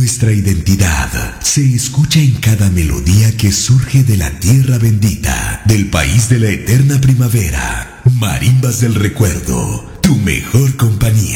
nuestra identidad se escucha en cada melodía que surge de la tierra bendita, del país de la eterna primavera. Marimbas del recuerdo, tu mejor compañía.